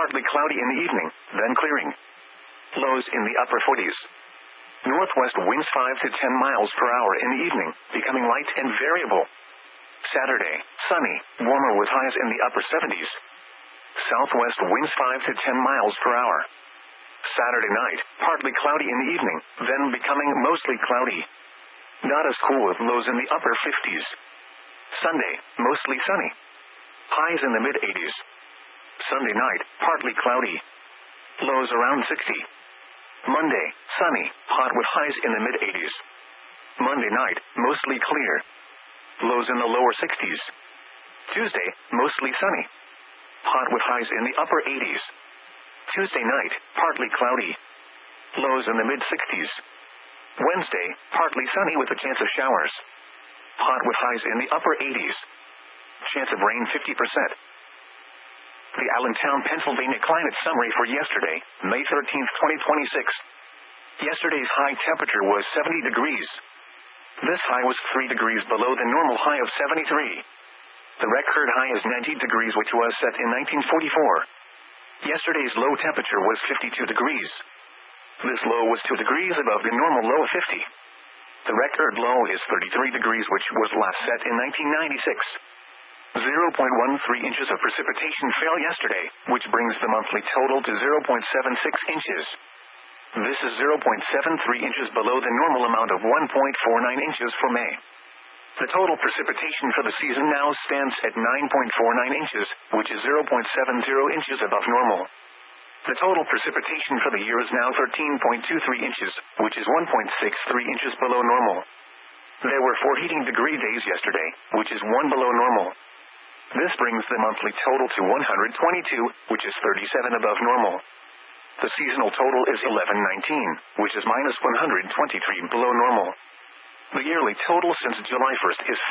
partly cloudy in the evening, then clearing. Lows in the upper 40s. Northwest winds 5 to 10 miles per hour in the evening, becoming light and variable. Saturday, sunny, warmer with highs in the upper 70s. Southwest winds 5 to 10 miles per hour. Saturday night, partly cloudy in the evening, then becoming mostly cloudy. Not as cool with lows in the upper 50s. Sunday, mostly sunny. Highs in the mid-80s. Sunday night, partly cloudy. Lows around 60. Monday, sunny, hot with highs in the mid-80s. Monday night, mostly clear. Lows in the lower 60s. Tuesday, mostly sunny. Hot with highs in the upper 80s. Tuesday night, partly cloudy. Lows in the mid-60s. Wednesday, partly sunny with a chance of showers. Hot with highs in the upper 80s. Chance of rain 50%. The Allentown, Pennsylvania climate summary for yesterday, May 13th, 2026. Yesterday's high temperature was 70 degrees. This high was 3 degrees below the normal high of 73. The record high is 90 degrees, which was set in 1944. Yesterday's low temperature was 52 degrees. This low was 2 degrees above the normal low of 50. The record low is 33 degrees, which was last set in 1996. 0.13 inches of precipitation fell yesterday, which brings the monthly total to 0.76 inches. This is 0.73 inches below the normal amount of 1.49 inches for May. The total precipitation for the season now stands at 9.49 inches, which is 0.70 inches above normal. The total precipitation for the year is now 13.23 inches, which is 1.63 inches below normal. There were 4 heating degree days yesterday, which is 1 below normal. This brings the monthly total to 122, which is 37 above normal. The seasonal total is 1119, which is minus 123 below normal. The yearly total since July 1st is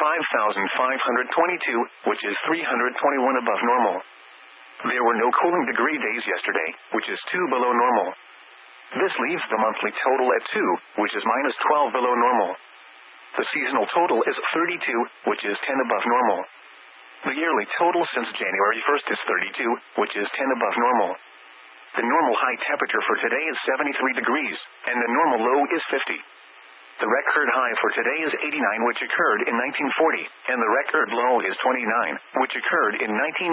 5,522, which is 321 above normal. There were no cooling degree days yesterday, which is 2 below normal. This leaves the monthly total at 2, which is minus 12 below normal. The seasonal total is 32, which is 10 above normal. The yearly total since January 1st is 32, which is 10 above normal. The normal high temperature for today is 73 degrees, and the normal low is 50. The record high for today is 89, which occurred in 1940, and the record low is 29, which occurred in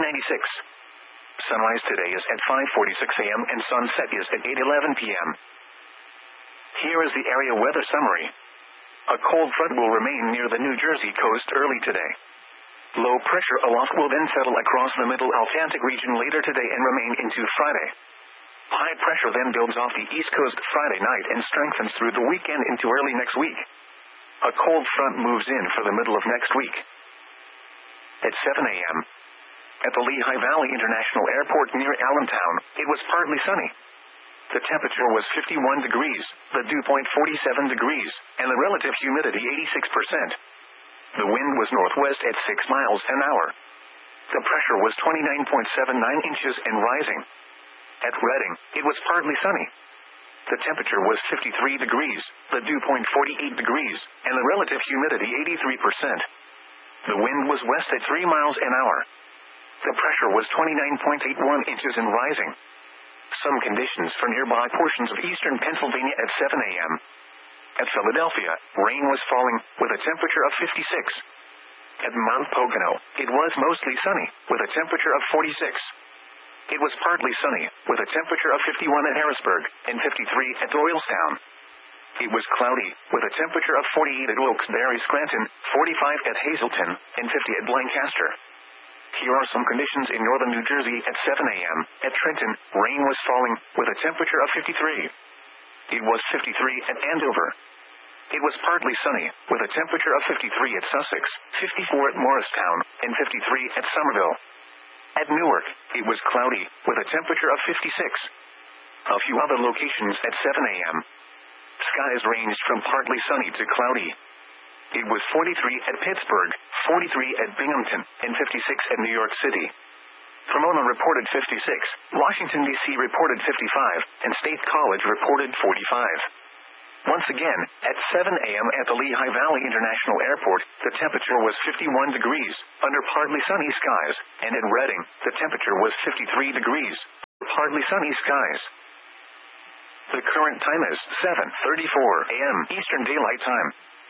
1996. Sunrise today is at 5:46 a.m. and sunset is at 8:11 p.m. Here is the area weather summary. A cold front will remain near the New Jersey coast early today. Low pressure aloft will then settle across the middle Atlantic region later today and remain into Friday. High pressure then builds off the East Coast Friday night and strengthens through the weekend into early next week. A cold front moves in for the middle of next week. At 7 a.m. at the Lehigh Valley International Airport near Allentown, it was partly sunny. The temperature was 51 degrees, the dew point 47 degrees, and the relative humidity 86%. The wind was northwest at 6 miles an hour. The pressure was 29.79 inches and rising. At Reading, it was partly sunny. The temperature was 53 degrees, the dew point 48 degrees, and the relative humidity 83%. The wind was west at 3 miles an hour. The pressure was 29.81 inches and rising. Some conditions for nearby portions of eastern Pennsylvania at 7 a.m. At Philadelphia, rain was falling, with a temperature of 56. At Mount Pocono, it was mostly sunny, with a temperature of 46. It was partly sunny, with a temperature of 51 at Harrisburg, and 53 at Doylestown. It was cloudy, with a temperature of 48 at Wilkes-Barre, Scranton, 45 at Hazleton, and 50 at Lancaster. Here are some conditions in northern New Jersey at 7 a.m. At Trenton, rain was falling, with a temperature of 53. It was 53 at Andover. It was partly sunny, with a temperature of 53 at Sussex, 54 at Morristown, and 53 at Somerville. At Newark, it was cloudy, with a temperature of 56. A few other locations at 7 a.m. Skies ranged from partly sunny to cloudy. It was 43 at Pittsburgh, 43 at Binghamton, and 56 at New York City. Pomona reported 56, Washington, D.C. reported 55, and State College reported 45. Once again, at 7 a.m. at the Lehigh Valley International Airport, the temperature was 51 degrees, under partly sunny skies, and at Reading, the temperature was 53 degrees, partly sunny skies. The current time is 7:34 a.m. Eastern Daylight Time.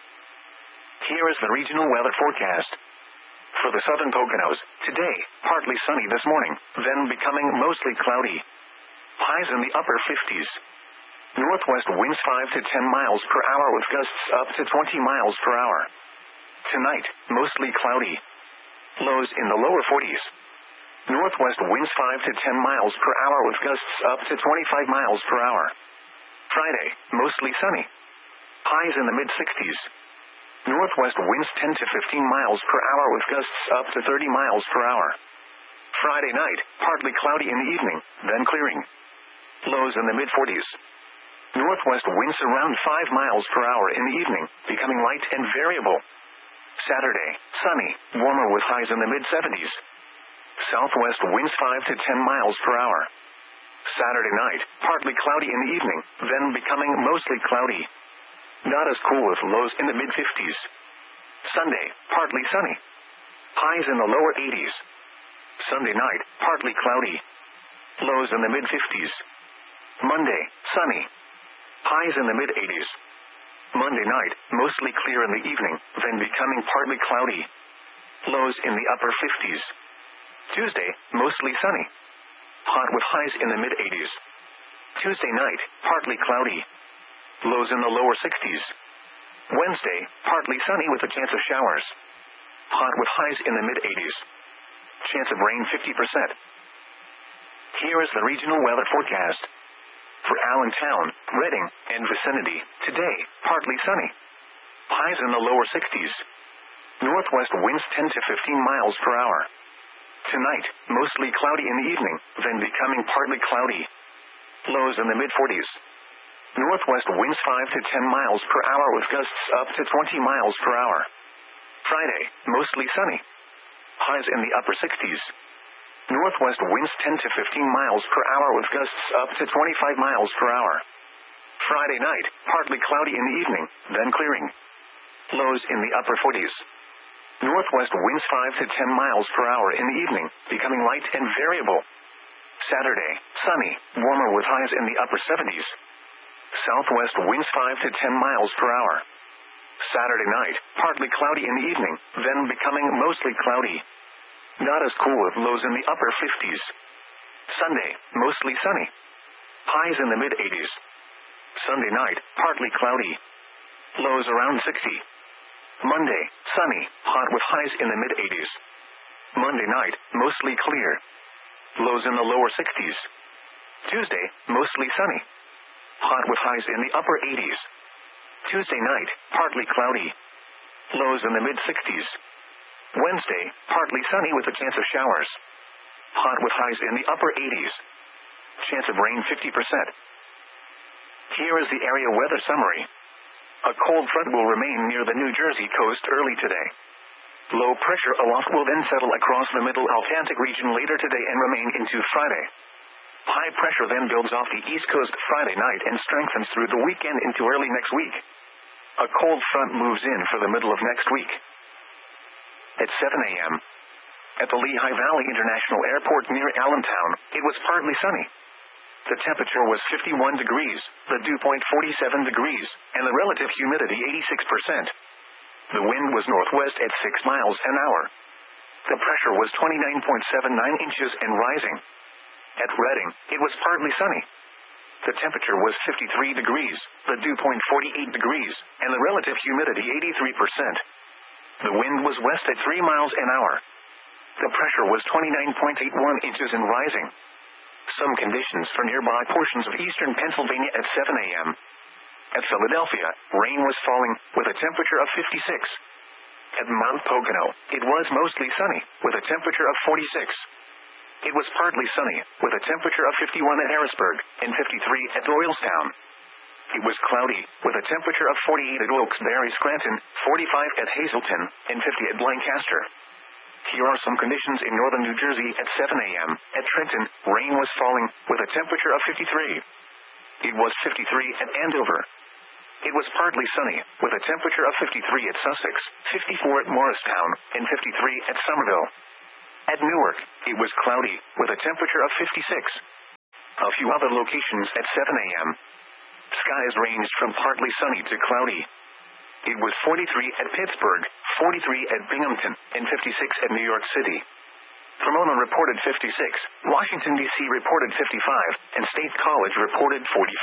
Here is the regional weather forecast. For the southern Poconos, today, partly sunny this morning, then becoming mostly cloudy. Highs in the upper 50s. Northwest winds 5 to 10 miles per hour with gusts up to 20 miles per hour. Tonight, mostly cloudy. Lows in the lower 40s. Northwest winds 5 to 10 miles per hour with gusts up to 25 miles per hour. Friday, mostly sunny. Highs in the mid-60s. Northwest winds 10 to 15 miles per hour with gusts up to 30 miles per hour. Friday night, partly cloudy in the evening, then clearing. Lows in the mid-40s. Northwest winds around 5 miles per hour in the evening, becoming light and variable. Saturday, sunny, warmer with highs in the mid-70s. Southwest winds 5 to 10 miles per hour. Saturday night, partly cloudy in the evening, then becoming mostly cloudy. Not as cool with lows in the mid-50s. Sunday, partly sunny. Highs in the lower 80s. Sunday night, partly cloudy. Lows in the mid-50s. Monday, sunny. Highs in the mid-80s. Monday night, mostly clear in the evening, then becoming partly cloudy. Lows in the upper 50s. Tuesday, mostly sunny. Hot with highs in the mid-80s. Tuesday night, partly cloudy. Lows in the lower 60s. Wednesday, partly sunny with a chance of showers. Hot with highs in the mid-80s. Chance of rain 50%. Here is the regional weather forecast. For Allentown, Redding, and vicinity, today, partly sunny. Highs in the lower 60s. Northwest winds 10 to 15 miles per hour. Tonight, mostly cloudy in the evening, then becoming partly cloudy. Lows in the mid-40s. Northwest winds 5 to 10 miles per hour with gusts up to 20 miles per hour. Friday, mostly sunny. Highs in the upper 60s. Northwest winds 10 to 15 miles per hour with gusts up to 25 miles per hour. Friday night, partly cloudy in the evening, then clearing. Lows in the upper 40s. Northwest winds 5 to 10 miles per hour in the evening, becoming light and variable. Saturday, sunny, warmer with highs in the upper 70s. Southwest winds 5 to 10 miles per hour. Saturday night, partly cloudy in the evening, then becoming mostly cloudy. Not as cool with lows in the upper 50s. Sunday, mostly sunny. Highs in the mid-80s. Sunday night, partly cloudy. Lows around 60. Monday, sunny, hot with highs in the mid-80s. Monday night, mostly clear. Lows in the lower 60s. Tuesday, mostly sunny. Hot with highs in the upper 80s. Tuesday night, partly cloudy. Lows in the mid-60s. Wednesday, partly sunny with a chance of showers. Hot with highs in the upper 80s. Chance of rain 50%. Here is the area weather summary. A cold front will remain near the New Jersey coast early today. Low pressure aloft will then settle across the middle Atlantic region later today and remain into Friday. High pressure then builds off the East Coast Friday night and strengthens through the weekend into early next week. A cold front moves in for the middle of next week. At 7 a.m. at the Lehigh Valley International Airport near Allentown, it was partly sunny. The temperature was 51 degrees, the dew point 47 degrees, and the relative humidity 86%. The wind was northwest at 6 miles an hour. The pressure was 29.79 inches and rising. At Redding, it was partly sunny. The temperature was 53 degrees, the dew point 48 degrees, and the relative humidity 83%. The wind was west at 3 miles an hour. The pressure was 29.81 inches and rising. Some conditions for nearby portions of eastern Pennsylvania at 7 a.m. At Philadelphia, rain was falling, with a temperature of 56. At Mount Pocono, it was mostly sunny, with a temperature of 46. It was partly sunny, with a temperature of 51 at Harrisburg, and 53 at Doylestown. It was cloudy, with a temperature of 48 at Wilkes-Barre Scranton, 45 at Hazleton, and 50 at Lancaster. Here are some conditions in northern New Jersey at 7 a.m. At Trenton, rain was falling, with a temperature of 53. It was 53 at Andover. It was partly sunny, with a temperature of 53 at Sussex, 54 at Morristown, and 53 at Somerville. At Newark, it was cloudy, with a temperature of 56. A few other locations at 7 a.m. Skies ranged from partly sunny to cloudy. It was 43 at Pittsburgh, 43 at Binghamton, and 56 at New York City. Pomona reported 56, Washington, D.C. reported 55, and State College reported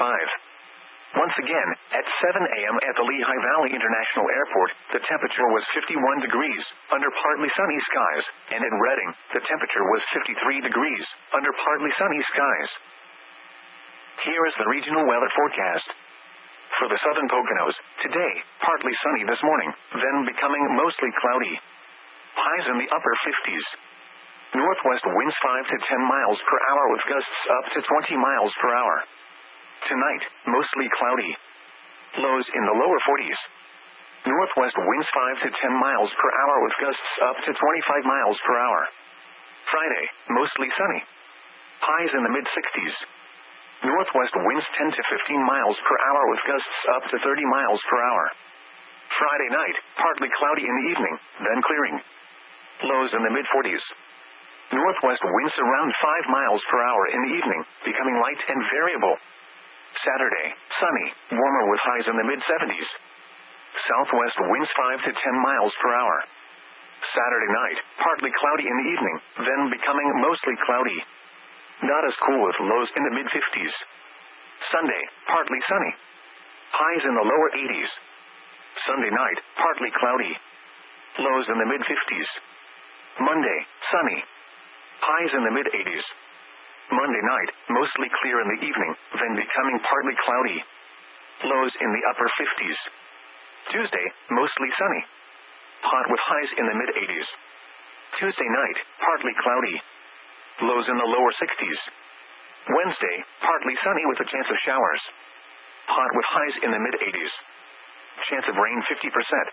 45. Once again, at 7 a.m. at the Lehigh Valley International Airport, the temperature was 51 degrees, under partly sunny skies, and in Reading, the temperature was 53 degrees, under partly sunny skies. Here is the regional weather forecast. For the southern Poconos, today, partly sunny this morning, then becoming mostly cloudy. Highs in the upper 50s. Northwest winds 5 to 10 miles per hour with gusts up to 20 miles per hour. Tonight, mostly cloudy. Lows in the lower 40s. Northwest winds 5 to 10 miles per hour with gusts up to 25 miles per hour. Friday, mostly sunny. Highs in the mid-60s. Northwest winds 10 to 15 miles per hour with gusts up to 30 miles per hour. Friday night, partly cloudy in the evening, then clearing. Lows in the mid-40s. Northwest winds around 5 miles per hour in the evening, becoming light and variable. Saturday, sunny, warmer with highs in the mid-70s. Southwest winds 5 to 10 miles per hour. Saturday night, partly cloudy in the evening, then becoming mostly cloudy. Not as cool with lows in the mid-50s. Sunday, partly sunny. Highs in the lower 80s. Sunday night, partly cloudy. Lows in the mid-50s. Monday, sunny. Highs in the mid-80s. Monday night, mostly clear in the evening, then becoming partly cloudy. Lows in the upper 50s. Tuesday, mostly sunny. Hot with highs in the mid-80s. Tuesday night, partly cloudy. Lows in the lower 60s. Wednesday, partly sunny with a chance of showers. Hot with highs in the mid-80s. Chance of rain 50%.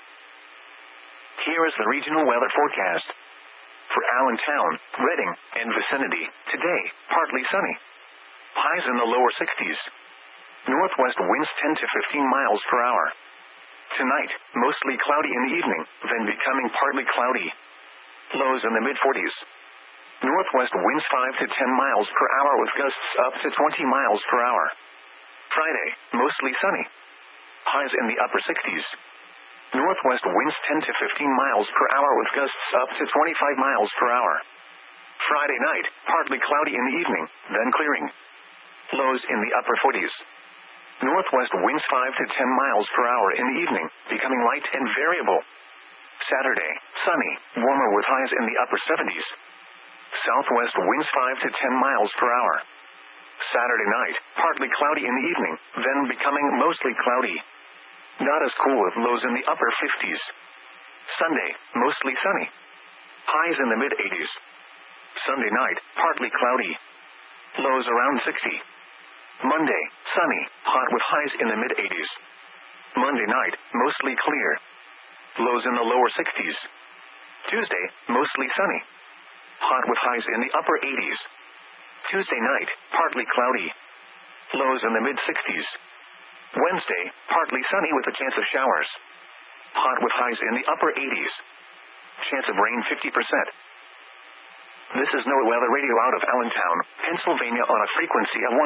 Here is the regional weather forecast. For Allentown, Reading, and vicinity, today, partly sunny. Highs in the lower 60s. Northwest winds 10 to 15 miles per hour. Tonight, mostly cloudy in the evening, then becoming partly cloudy. Lows in the mid-40s. Northwest winds 5 to 10 miles per hour with gusts up to 20 miles per hour. Friday, mostly sunny. Highs in the upper 60s. Northwest winds 10 to 15 miles per hour with gusts up to 25 miles per hour. Friday night, partly cloudy in the evening, then clearing. Lows in the upper 40s. Northwest winds 5 to 10 miles per hour in the evening, becoming light and variable. Saturday, sunny, warmer with highs in the upper 70s. Southwest winds 5 to 10 miles per hour. Saturday night, partly cloudy in the evening, then becoming mostly cloudy. Not as cool with lows in the upper 50s. Sunday, mostly sunny. Highs in the mid-80s. Sunday night, partly cloudy. Lows around 60. Monday, sunny, hot with highs in the mid-80s. Monday night, mostly clear. Lows in the lower 60s. Tuesday, mostly sunny. Hot with highs in the upper 80s. Tuesday night, partly cloudy. Lows in the mid-60s. Wednesday, partly sunny with a chance of showers. Hot with highs in the upper 80s. Chance of rain 50%. This is NOAA Weather Radio out of Allentown, Pennsylvania on a frequency of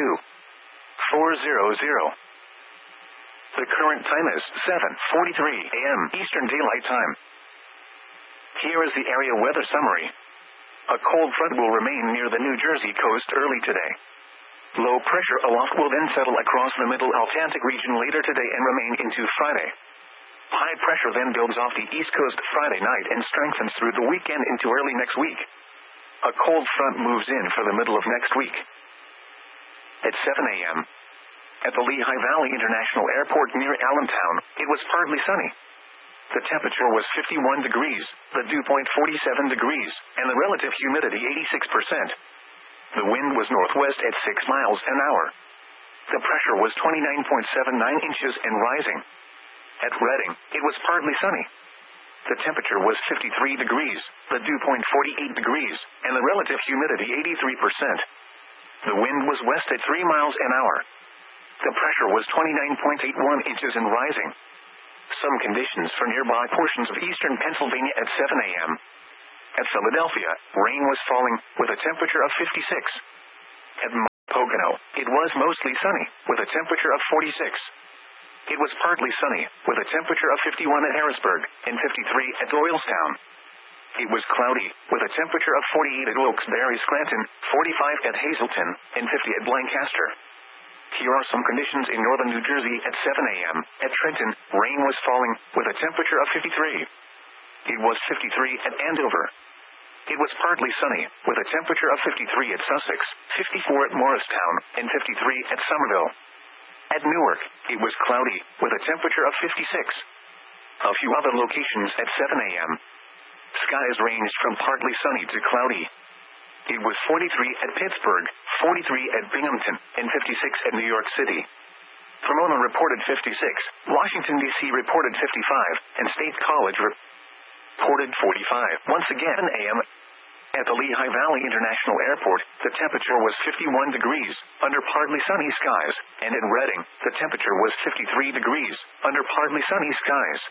162.400. The current time is 7:43 a.m. Eastern Daylight Time. Here is the area weather summary. A cold front will remain near the New Jersey coast early today. Low pressure aloft will then settle across the middle Atlantic region later today and remain into Friday. High pressure then builds off the East Coast Friday night and strengthens through the weekend into early next week. A cold front moves in for the middle of next week. At 7 a.m. at the Lehigh Valley International Airport near Allentown, it was partly sunny. The temperature was 51 degrees, the dew point 47 degrees, and the relative humidity 86%. The wind was northwest at 6 miles an hour. The pressure was 29.79 inches and rising. At Reading, it was partly sunny. The temperature was 53 degrees, the dew point 48 degrees, and the relative humidity 83%. The wind was west at 3 miles an hour. The pressure was 29.81 inches and rising. Some conditions for nearby portions of eastern Pennsylvania at 7 a.m. At Philadelphia, rain was falling, with a temperature of 56. At Pocono, it was mostly sunny, with a temperature of 46. It was partly sunny, with a temperature of 51 at Harrisburg, and 53 at Doylestown. It was cloudy, with a temperature of 48 at Wilkes-Barre-Scranton, 45 at Hazleton, and 50 at Lancaster. Here are some conditions in northern New Jersey at 7 a.m. At Trenton, rain was falling, with a temperature of 53. It was 53 at Andover. It was partly sunny, with a temperature of 53 at Sussex, 54 at Morristown, and 53 at Somerville. At Newark, it was cloudy, with a temperature of 56. A few other locations at 7 a.m. Skies ranged from partly sunny to cloudy. It was 43 at Pittsburgh, 43 at Binghamton, and 56 at New York City. Pomona reported 56, Washington, D.C. reported 55, and State College reported 45. Once again, a.m. At the Lehigh Valley International Airport, the temperature was 51 degrees, under partly sunny skies, and at Reading, the temperature was 53 degrees, under partly sunny skies.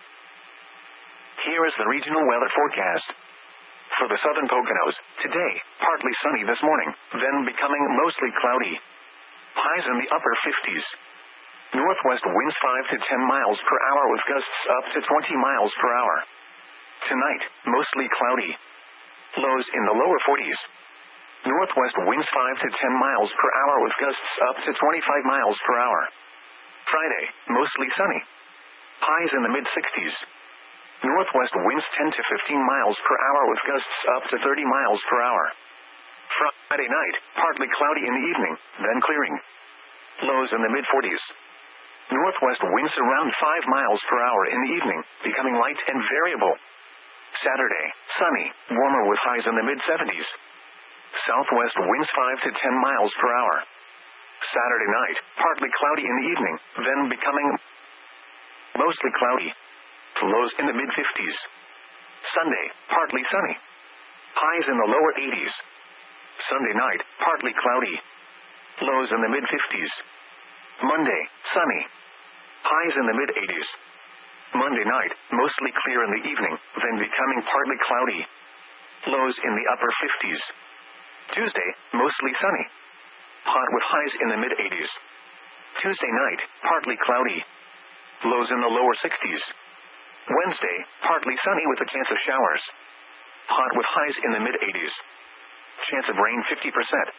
Here is the regional weather forecast. For the southern Poconos, today, partly sunny this morning, then becoming mostly cloudy. Highs in the upper 50s. Northwest winds 5 to 10 miles per hour with gusts up to 20 miles per hour. Tonight, mostly cloudy. Lows in the lower 40s. Northwest winds 5 to 10 miles per hour with gusts up to 25 miles per hour. Friday, mostly sunny. Highs in the mid-60s. Northwest winds 10 to 15 miles per hour with gusts up to 30 miles per hour. Friday night, partly cloudy in the evening, then clearing. Lows in the mid-40s. Northwest winds around 5 miles per hour in the evening, becoming light and variable. Saturday, sunny, warmer with highs in the mid-70s. Southwest winds 5 to 10 miles per hour. Saturday night, partly cloudy in the evening, then becoming mostly cloudy. Lows in the mid-50s. Sunday, partly sunny. Highs in the lower 80s. Sunday night, partly cloudy. Lows in the mid-50s. Monday, sunny. Highs in the mid-80s. Monday night, mostly clear in the evening, then becoming partly cloudy. Lows in the upper 50s. Tuesday, mostly sunny. Hot with highs in the mid-80s. Tuesday night, partly cloudy. Lows in the lower 60s. Wednesday, partly sunny with a chance of showers. Hot with highs in the mid-80s. Chance of rain 50%.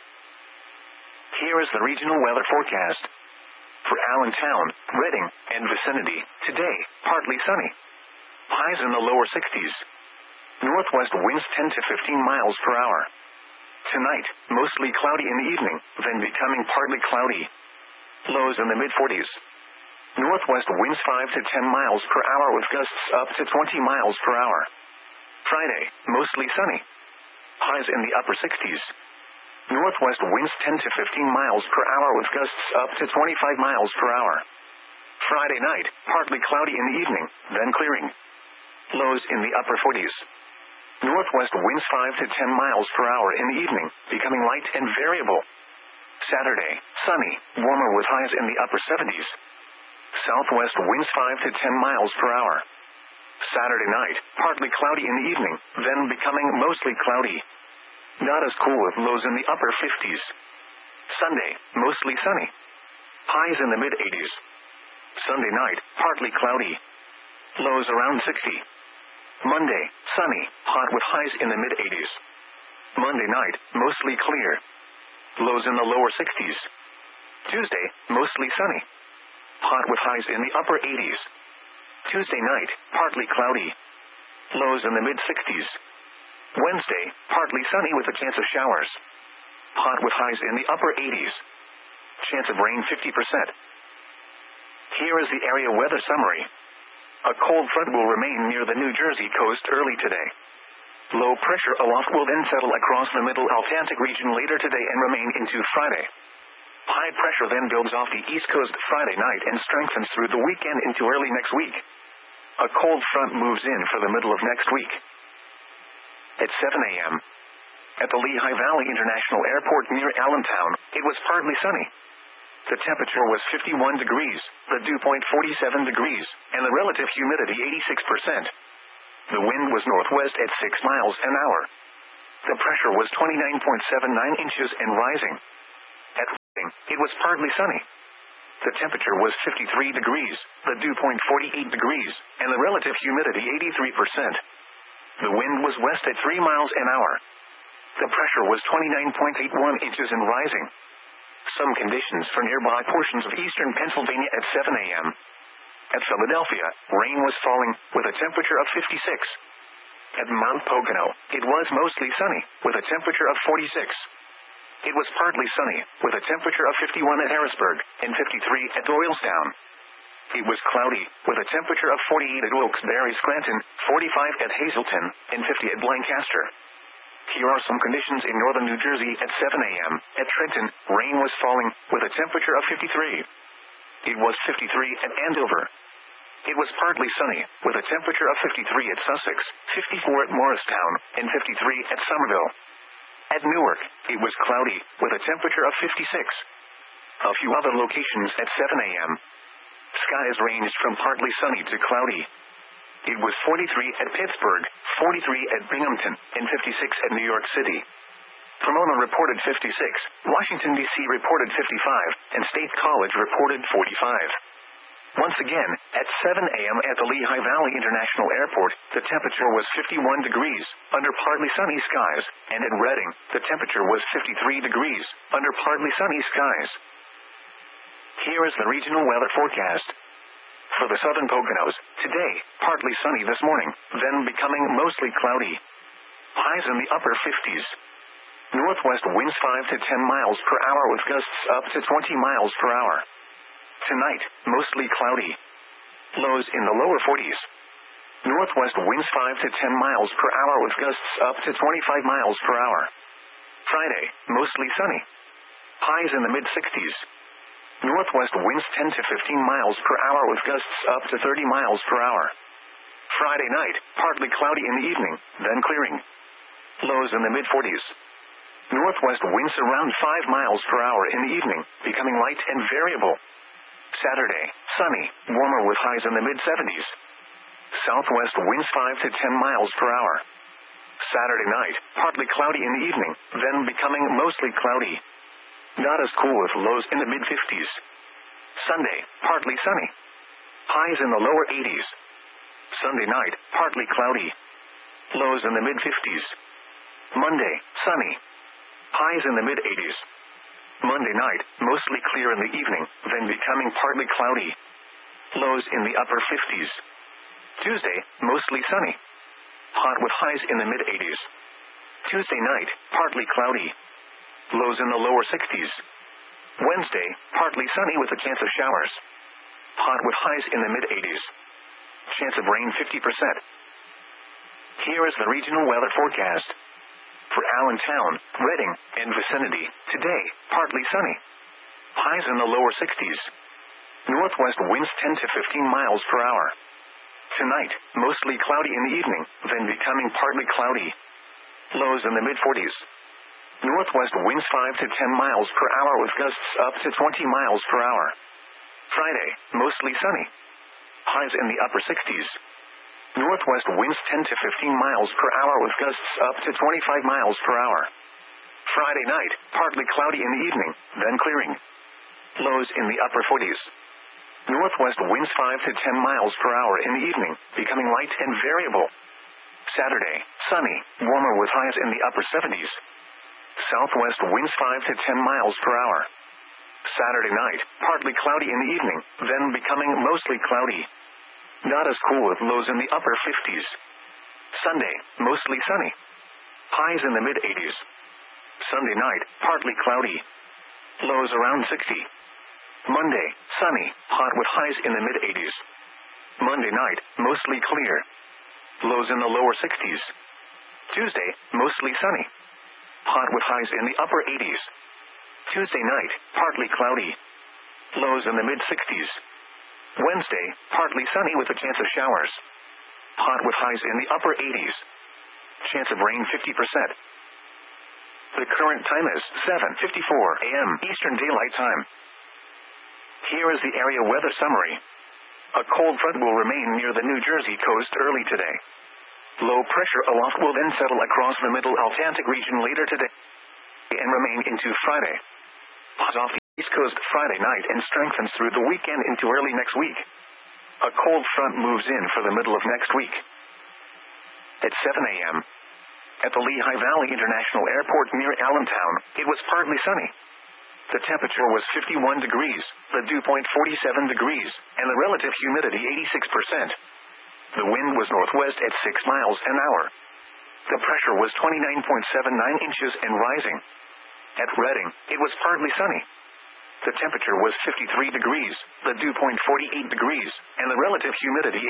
Here is the regional weather forecast. For Allentown, Reading, and vicinity, today, partly sunny. Highs in the lower 60s. Northwest winds 10 to 15 miles per hour. Tonight, mostly cloudy in the evening, then becoming partly cloudy. Lows in the mid-40s. Northwest winds 5 to 10 miles per hour with gusts up to 20 miles per hour. Friday, mostly sunny. Highs in the upper 60s. Northwest winds 10 to 15 miles per hour with gusts up to 25 miles per hour. Friday night, partly cloudy in the evening, then clearing. Lows in the upper 40s. Northwest winds 5 to 10 miles per hour in the evening, becoming light and variable. Saturday, sunny, warmer with highs in the upper 70s. Southwest winds 5 to 10 miles per hour. Saturday night, partly cloudy in the evening, then becoming mostly cloudy. Not as cool with lows in the upper 50s. Sunday, mostly sunny. Highs in the mid-80s. Sunday night, partly cloudy. Lows around 60. Monday, sunny, hot with highs in the mid-80s. Monday night, mostly clear. Lows in the lower 60s. Tuesday, mostly sunny. Hot with highs in the upper 80s. Tuesday night, partly cloudy. Lows in the mid-60s. Wednesday, partly sunny with a chance of showers. Hot with highs in the upper 80s. Chance of rain 50%. Here is the area weather summary. A cold front will remain near the New Jersey coast early today. Low pressure aloft will then settle across the middle Atlantic region later today and remain into Friday. High pressure then builds off the East Coast Friday night and strengthens through the weekend into early next week. A cold front moves in for the middle of next week. At 7 a.m. At the Lehigh Valley International Airport near Allentown, it was partly sunny. The temperature was 51 degrees, the dew point 47 degrees, and the relative humidity 86%. The wind was northwest at 6 miles an hour. The pressure was 29.79 inches and rising. At Reading, it was partly sunny. The temperature was 53 degrees, the dew point 48 degrees, and the relative humidity 83%. The wind was west at 3 miles an hour. The pressure was 29.81 inches and rising. Some conditions for nearby portions of eastern Pennsylvania at 7 a.m. At Philadelphia, rain was falling, with a temperature of 56. At Mount Pocono, it was mostly sunny, with a temperature of 46. It was partly sunny, with a temperature of 51 at Harrisburg, and 53 at Doylestown. It was cloudy, with a temperature of 48 at Wilkes-Barre, Scranton, 45 at Hazleton, and 50 at Lancaster. Here are some conditions in northern New Jersey at 7 a.m. At Trenton, rain was falling, with a temperature of 53. It was 53 at Andover. It was partly sunny, with a temperature of 53 at Sussex, 54 at Morristown, and 53 at Somerville. At Newark, it was cloudy, with a temperature of 56. A few other locations at 7 a.m. Skies ranged from partly sunny to cloudy. It was 43 at Pittsburgh, 43 at Binghamton, and 56 at New York City. Pomona reported 56, Washington, D.C. reported 55, and State College reported 45. Once again, at 7 a.m. at the Lehigh Valley International Airport, the temperature was 51 degrees, under partly sunny skies, and at Reading, the temperature was 53 degrees, under partly sunny skies. Here is the regional weather forecast. For the southern Poconos, today, partly sunny this morning, then becoming mostly cloudy. Highs in the upper 50s. Northwest winds 5 to 10 miles per hour with gusts up to 20 miles per hour. Tonight, mostly cloudy. Lows in the lower 40s. Northwest winds 5 to 10 miles per hour with gusts up to 25 miles per hour. Friday, mostly sunny. Highs in the mid-60s. Northwest winds 10 to 15 miles per hour with gusts up to 30 miles per hour. Friday night, partly cloudy in the evening, then clearing. Lows in the mid-40s. Northwest winds around 5 miles per hour in the evening, becoming light and variable. Saturday, sunny, warmer with highs in the mid-70s. Southwest winds 5 to 10 miles per hour. Saturday night, partly cloudy in the evening, then becoming mostly cloudy. Not as cool with lows in the mid-50s. Sunday, partly sunny. Highs in the lower 80s. Sunday night, partly cloudy. Lows in the mid-50s. Monday, sunny. Highs in the mid-80s. Monday night, mostly clear in the evening, then becoming partly cloudy. Lows in the upper 50s. Tuesday, mostly sunny. Hot with highs in the mid-80s. Tuesday night, partly cloudy. Lows in the lower 60s. Wednesday, partly sunny with a chance of showers. Hot with highs in the mid-80s. Chance of rain 50%. Here is the regional weather forecast. For Allentown, Reading, and vicinity, today, partly sunny. Highs in the lower 60s. Northwest winds 10 to 15 miles per hour. Tonight, mostly cloudy in the evening, then becoming partly cloudy. Lows in the mid-40s. Northwest winds 5 to 10 miles per hour with gusts up to 20 miles per hour. Friday, mostly sunny. Highs in the upper 60s. Northwest winds 10 to 15 miles per hour with gusts up to 25 miles per hour. Friday night, partly cloudy in the evening, then clearing. Lows in the upper 40s. Northwest winds 5 to 10 miles per hour in the evening, becoming light and variable. Saturday, sunny, warmer with highs in the upper 70s. Southwest winds 5 to 10 miles per hour. Saturday night, partly cloudy in the evening, then becoming mostly cloudy. Not as cool with lows in the upper 50s. Sunday, mostly sunny. Highs in the mid-80s. Sunday night, partly cloudy. Lows around 60. Monday, sunny, hot with highs in the mid-80s. Monday night, mostly clear. Lows in the lower 60s. Tuesday, mostly sunny. Hot with highs in the upper 80s. Tuesday night, partly cloudy. Lows in the mid-60s. Wednesday, partly sunny with a chance of showers. Hot with highs in the upper 80s. Chance of rain 50%. The current time is 7:54 a.m. Eastern Daylight Time. Here is the area weather summary. A cold front will remain near the New Jersey coast early today. Low pressure aloft will then settle across the middle Atlantic region later today and remain into Friday. Off East Coast Friday night and strengthens through the weekend into early next week. A cold front moves in for the middle of next week. At 7 a.m. at the Lehigh Valley International Airport near Allentown, it was partly sunny. The temperature was 51 degrees, the dew point 47 degrees, and the relative humidity 86%. The wind was northwest at 6 miles an hour. The pressure was 29.79 inches and rising. At Redding, it was partly sunny. The temperature was 53 degrees, the dew point 48 degrees, and the relative humidity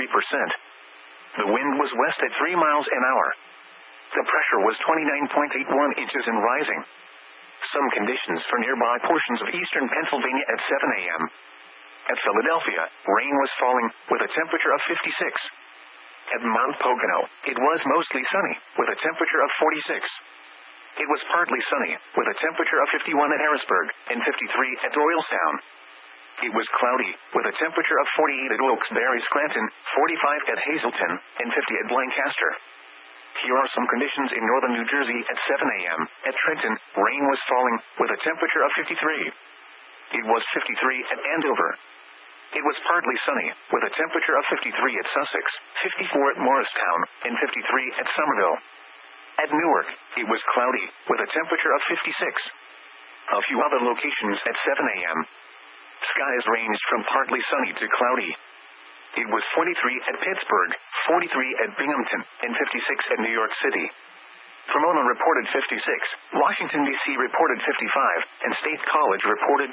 83%. The wind was west at 3 miles an hour. The pressure was 29.81 inches and rising. Some conditions for nearby portions of eastern Pennsylvania at 7 a.m. At Philadelphia, rain was falling, with a temperature of 56. At Mount Pocono, it was mostly sunny, with a temperature of 46. It was partly sunny, with a temperature of 51 at Harrisburg, and 53 at Doylestown. It was cloudy, with a temperature of 48 at Wilkes-Barre Scranton, 45 at Hazleton, and 50 at Lancaster. Here are some conditions in northern New Jersey at 7 a.m. At Trenton, rain was falling, with a temperature of 53. It was 53 at Andover. It was partly sunny, with a temperature of 53 at Sussex, 54 at Morristown, and 53 at Somerville. At Newark, it was cloudy, with a temperature of 56. A few other locations at 7 a.m. Skies ranged from partly sunny to cloudy. It was 43 at Pittsburgh, 43 at Binghamton, and 56 at New York City. Pomona reported 56, Washington, D.C. reported 55, and State College reported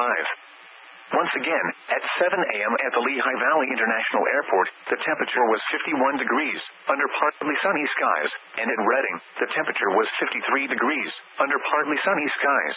45. Once again, at 7 a.m. at the Lehigh Valley International Airport, the temperature was 51 degrees, under partly sunny skies, and at Redding, the temperature was 53 degrees, under partly sunny skies.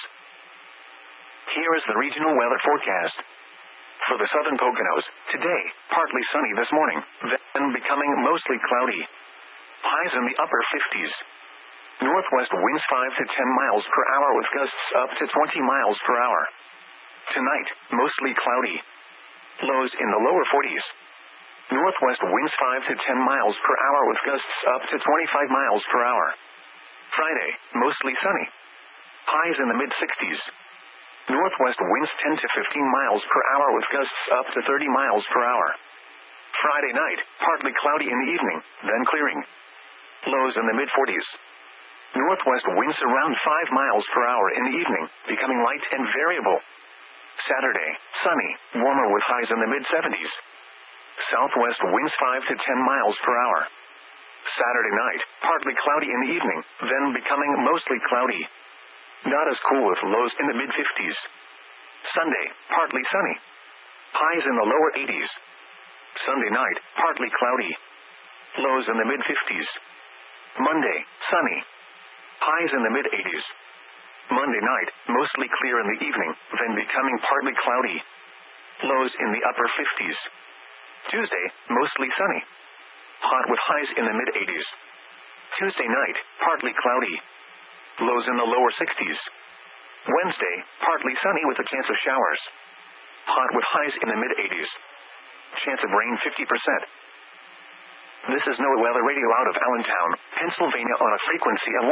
Here is the regional weather forecast. For the southern Poconos, today, partly sunny this morning, then becoming mostly cloudy. Highs in the upper 50s. Northwest winds 5 to 10 miles per hour with gusts up to 20 miles per hour. Tonight, mostly cloudy. Lows in the lower 40s. Northwest winds 5 to 10 miles per hour with gusts up to 25 miles per hour. Friday, mostly sunny. Highs in the mid-60s. Northwest winds 10 to 15 miles per hour with gusts up to 30 miles per hour. Friday night, partly cloudy in the evening, then clearing. Lows in the mid-40s. Northwest winds around 5 miles per hour in the evening, becoming light and variable. Saturday, sunny, warmer with highs in the mid-70s. Southwest winds 5 to 10 miles per hour. Saturday night, partly cloudy in the evening, then becoming mostly cloudy. Not as cool with lows in the mid-50s. Sunday, partly sunny. Highs in the lower 80s. Sunday night, partly cloudy. Lows in the mid-50s. Monday, sunny. Highs in the mid-80s. Monday night, mostly clear in the evening, then becoming partly cloudy. Lows in the upper 50s. Tuesday, mostly sunny. Hot with highs in the mid-80s. Tuesday night, partly cloudy. Lows in the lower 60s. Wednesday, partly sunny with a chance of showers. Hot with highs in the mid-80s. Chance of rain 50%. This is NOAA Weather Radio out of Allentown, Pennsylvania on a frequency of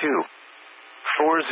162.400.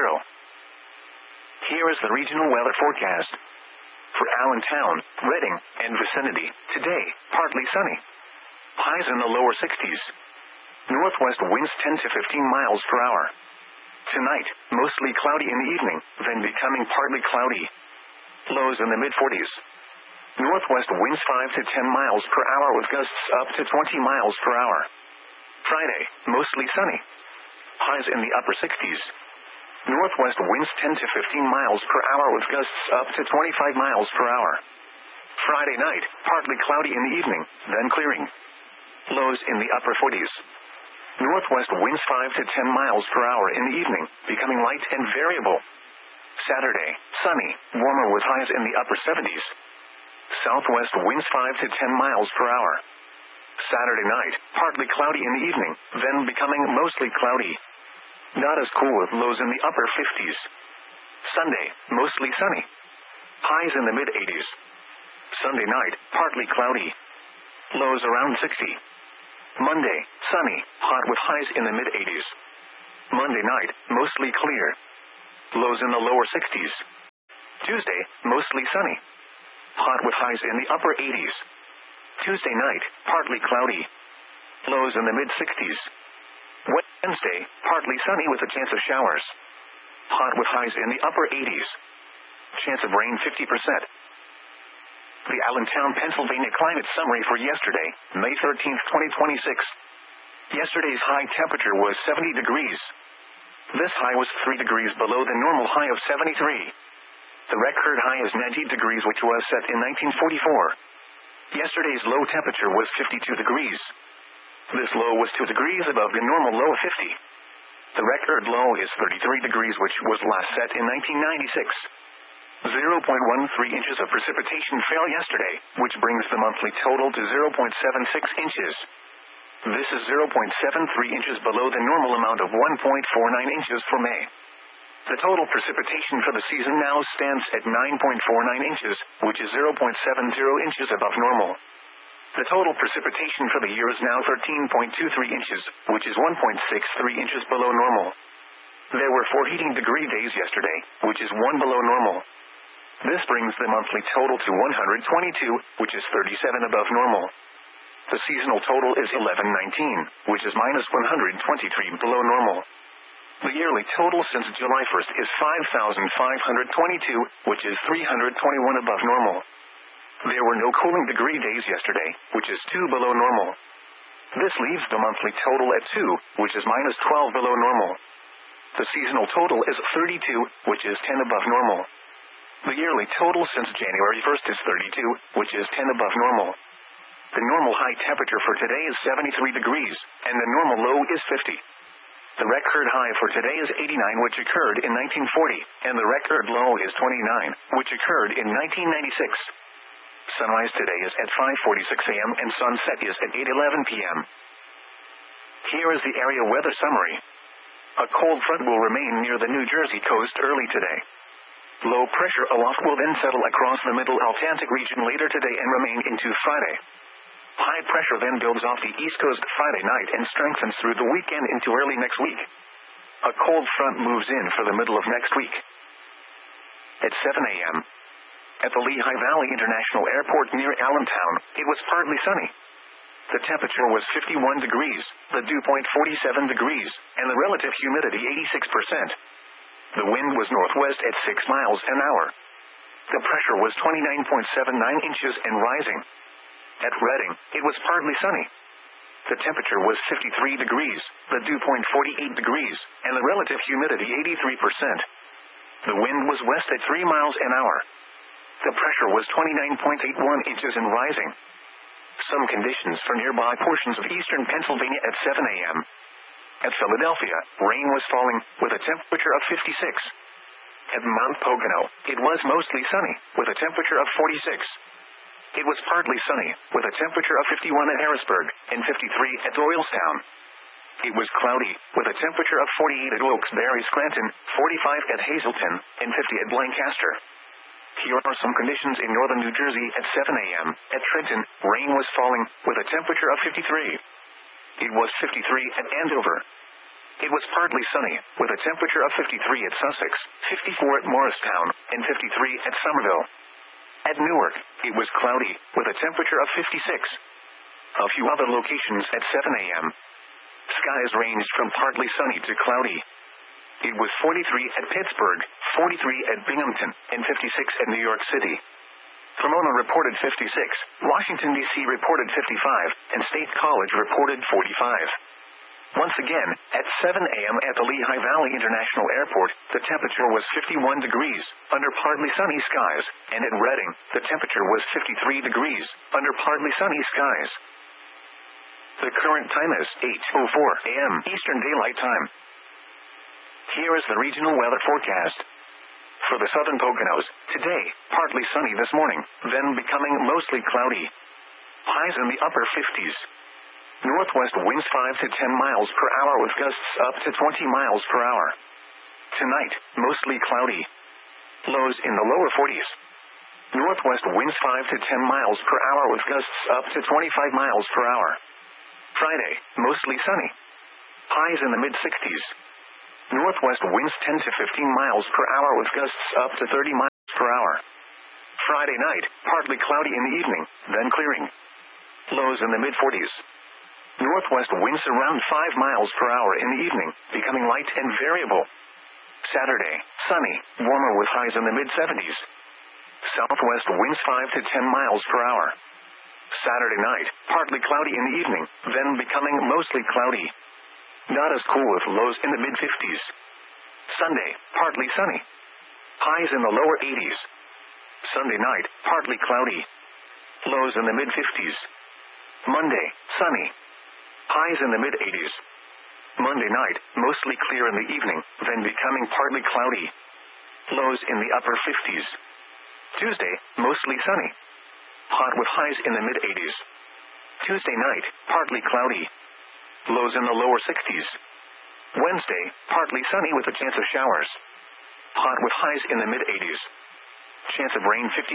Here is the regional weather forecast. For Allentown, Redding, and vicinity, today, partly sunny. Highs in the lower 60s. Northwest winds 10 to 15 miles per hour. Tonight, mostly cloudy in the evening, then becoming partly cloudy. Lows in the mid-40s. Northwest winds 5 to 10 miles per hour with gusts up to 20 miles per hour. Friday, mostly sunny. Highs in the upper 60s. Northwest winds 10 to 15 miles per hour with gusts up to 25 miles per hour. Friday night, partly cloudy in the evening, then clearing. Lows in the upper 40s. Northwest winds 5 to 10 miles per hour in the evening, becoming light and variable. Saturday, sunny, warmer with highs in the upper 70s. Southwest winds 5 to 10 miles per hour. Saturday night, partly cloudy in the evening, then becoming mostly cloudy. Not as cool with lows in the upper 50s. Sunday, mostly sunny. Highs in the mid-80s. Sunday night, partly cloudy. Lows around 60. Monday, sunny, hot with highs in the mid-80s. Monday night, mostly clear. Lows in the lower 60s. Tuesday, mostly sunny. Hot with highs in the upper 80s. Tuesday night, partly cloudy. Lows in the mid-60s. Wednesday, partly sunny with a chance of showers. Hot with highs in the upper 80s. Chance of rain 50%. The Allentown, Pennsylvania climate summary for yesterday, May 13, 2026. Yesterday's high temperature was 70 degrees. This high was 3 degrees below the normal high of 73. The record high is 90 degrees, which was set in 1944. Yesterday's low temperature was 52 degrees. This low was 2 degrees above the normal low of 50. The record low is 33 degrees, which was last set in 1996. 0.13 inches of precipitation fell yesterday, which brings the monthly total to 0.76 inches. This is 0.73 inches below the normal amount of 1.49 inches for May. The total precipitation for the season now stands at 9.49 inches, which is 0.70 inches above normal. The total precipitation for the year is now 13.23 inches, which is 1.63 inches below normal. There were 4 heating degree days yesterday, which is 1 below normal. This brings the monthly total to 122, which is 37 above normal. The seasonal total is 1119, which is minus 123 below normal. The yearly total since July 1st is 5,522, which is 321 above normal. There were no cooling degree days yesterday, which is 2 below normal. This leaves the monthly total at 2, which is minus 12 below normal. The seasonal total is 32, which is 10 above normal. The yearly total since January 1st is 32, which is 10 above normal. The normal high temperature for today is 73 degrees, and the normal low is 50. The record high for today is 89, which occurred in 1940, and the record low is 29, which occurred in 1996. Sunrise today is at 5:46 a.m. and sunset is at 8:11 p.m. Here is the area weather summary. A cold front will remain near the New Jersey coast early today. Low pressure aloft will then settle across the middle Atlantic region later today and remain into Friday. High pressure then builds off the East Coast Friday night and strengthens through the weekend into early next week. A cold front moves in for the middle of next week. At 7 a.m. at the Lehigh Valley International Airport near Allentown, it was partly sunny. The temperature was 51 degrees, the dew point 47 degrees, and the relative humidity 86%. The wind was northwest at 6 miles an hour. The pressure was 29.79 inches and rising. At Reading, it was partly sunny. The temperature was 53 degrees, the dew point 48 degrees, and the relative humidity 83%. The wind was west at 3 miles an hour. The pressure was 29.81 inches and rising. Some conditions for nearby portions of eastern Pennsylvania at 7 a.m. At Philadelphia, rain was falling, with a temperature of 56. At Mount Pocono, it was mostly sunny, with a temperature of 46. It was partly sunny, with a temperature of 51 at Harrisburg, and 53 at Doylestown. It was cloudy, with a temperature of 48 at Wilkes-Barre, Scranton, 45 at Hazleton, and 50 at Lancaster. Here are some conditions in northern New Jersey at 7 a.m. At Trenton, rain was falling, with a temperature of 53. It was 53 at Andover. It was partly sunny, with a temperature of 53 at Sussex, 54 at Morristown, and 53 at Somerville. At Newark, it was cloudy, with a temperature of 56. A few other locations at 7 a.m. Skies ranged from partly sunny to cloudy. It was 43 at Pittsburgh, 43 at Binghamton, and 56 at New York City. Pomona reported 56, Washington, D.C. reported 55, and State College reported 45. Once again, at 7 a.m. at the Lehigh Valley International Airport, the temperature was 51 degrees, under partly sunny skies, and at Reading, the temperature was 53 degrees, under partly sunny skies. The current time is 8:04 a.m. Eastern Daylight Time. Here is the regional weather forecast. For the southern Poconos, today, partly sunny this morning, then becoming mostly cloudy. Highs in the upper 50s. Northwest winds 5 to 10 miles per hour with gusts up to 20 miles per hour. Tonight, mostly cloudy. Lows in the lower 40s. Northwest winds 5 to 10 miles per hour with gusts up to 25 miles per hour. Friday, mostly sunny. Highs in the mid-60s. Northwest winds 10 to 15 miles per hour with gusts up to 30 miles per hour. per hour. Friday night, partly cloudy in the evening, then clearing. Lows in the mid-40s. Northwest winds around 5 miles per hour in the evening, becoming light and variable. Saturday, sunny, warmer with highs in the mid-70s. Southwest winds 5 to 10 miles per hour. Saturday night, partly cloudy in the evening, then becoming mostly cloudy. Not as cool with lows in the mid-50s. Sunday, partly sunny. Highs in the lower 80s. Sunday night, partly cloudy. Lows in the mid-50s. Monday, sunny. Highs in the mid-80s. Monday night, mostly clear in the evening, then becoming partly cloudy. Lows in the upper 50s. Tuesday, mostly sunny. Hot with highs in the mid-80s. Tuesday night, partly cloudy. Lows in the lower 60s. Wednesday, partly sunny with a chance of showers. Hot with highs in the mid-80s. Chance of rain 50%.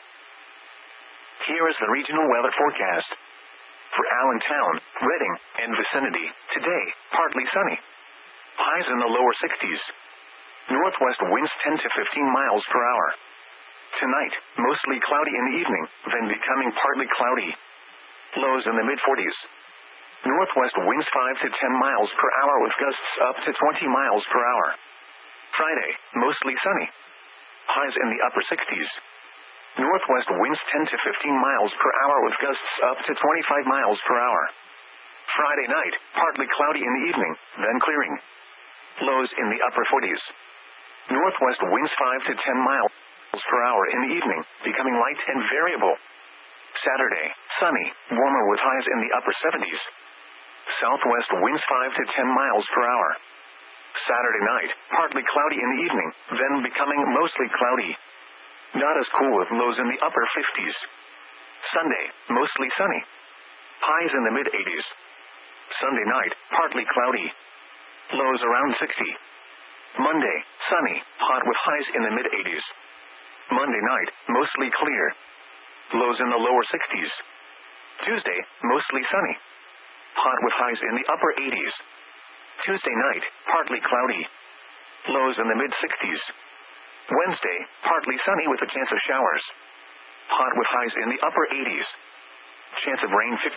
Here is the regional weather forecast. For Allentown, Reading, and vicinity, today, partly sunny. Highs in the lower 60s. Northwest winds 10 to 15 miles per hour. Tonight, mostly cloudy in the evening, then becoming partly cloudy. Lows in the mid-40s. Northwest winds 5 to 10 miles per hour with gusts up to 20 miles per hour. Friday, mostly sunny. Highs in the upper 60s. Northwest winds 10 to 15 miles per hour with gusts up to 25 miles per hour. Friday night, partly cloudy in the evening, then clearing. Lows in the upper 40s. Northwest winds 5 to 10 miles per hour in the evening, becoming light and variable. Saturday, sunny, warmer with highs in the upper 70s. Southwest winds 5 to 10 miles per hour. Saturday night, partly cloudy in the evening, then becoming mostly cloudy. Not as cool with lows in the upper 50s. Sunday, mostly sunny. Highs in the mid-80s. Sunday night, partly cloudy. Lows around 60. Monday, sunny, hot with highs in the mid-80s. Monday night, mostly clear. Lows in the lower 60s. Tuesday, mostly sunny. Hot with highs in the upper 80s. Tuesday night, partly cloudy. Lows in the mid-60s. Wednesday, partly sunny with a chance of showers. Hot with highs in the upper 80s. Chance of rain 50%.